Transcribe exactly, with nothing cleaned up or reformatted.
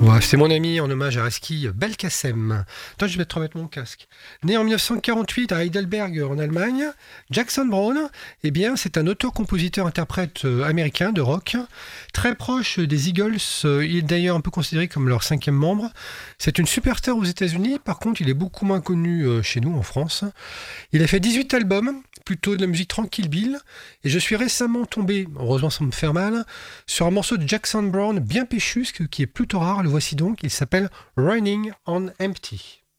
Ouais, c'est mon ami en hommage à Reski Belkacem. Attends, je vais te remettre mon casque. Né en dix-neuf cent quarante-huit à Heidelberg en Allemagne, Jackson Browne, eh bien, c'est un auteur-compositeur-interprète euh, américain de rock, très proche des Eagles. Euh, il est d'ailleurs un peu considéré comme leur cinquième membre. C'est une superstar aux États-Unis. Par contre, il est beaucoup moins connu euh, chez nous en France. Il a fait dix-huit albums, plutôt de la musique tranquille Bill. Et je suis récemment tombé, heureusement sans me faire mal, sur un morceau de Jackson Browne bien péchusque qui est plutôt rare. Le voici donc, il s'appelle Running on Empty.